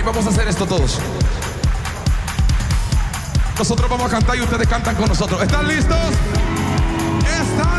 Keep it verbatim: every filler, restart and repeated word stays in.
vamos a hacer esto todos. Nosotros vamos a cantar y ustedes cantan con nosotros. ¿Están listos? ¿Están?